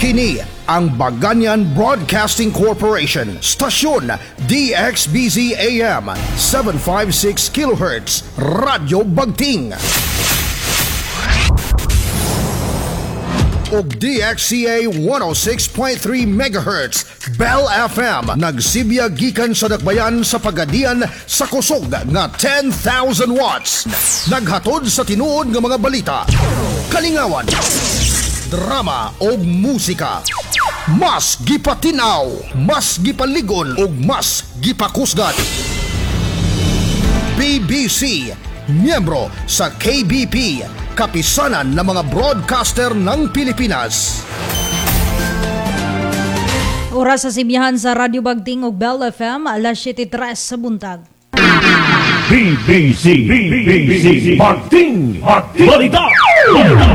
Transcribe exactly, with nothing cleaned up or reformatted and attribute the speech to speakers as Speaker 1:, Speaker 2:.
Speaker 1: Kini ang Baganyan Broadcasting Corporation, stasyon D X B Z A M seven fifty-six kilohertz, Radyo Bagting. Og D X C A one oh six point three megahertz, Bell F M, nagsibya gikan sa dakbayan sa pagadian sa kusog nga ten thousand watts. Naghatod sa tinuod nga mga balita, kalingawan, drama o musika. Mas gipatinaw, mas gipaligon ug mas gipakusgat. B B C, miyembro sa K B P, kapisanan ng mga broadcaster ng Pilipinas.
Speaker 2: Oras sa simyahan sa Radyo Bagting ug Bell F M, alas siyete tres sa buntag.
Speaker 3: B B C, B B C, Bagting, Bagting, Balita!